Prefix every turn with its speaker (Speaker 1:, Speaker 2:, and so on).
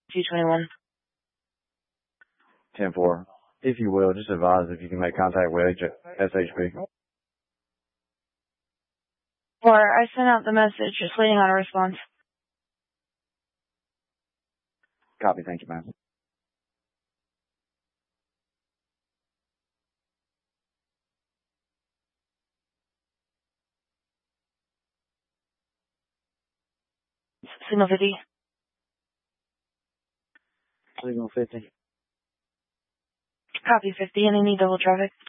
Speaker 1: 221.
Speaker 2: 10-4. If you will, just advise if you can make contact with SHP.
Speaker 1: Or I sent out the message, just waiting on a response.
Speaker 2: Copy, thank you, ma'am.
Speaker 1: Signal 50.
Speaker 2: Signal 50.
Speaker 1: Copy 50. Any double traffic?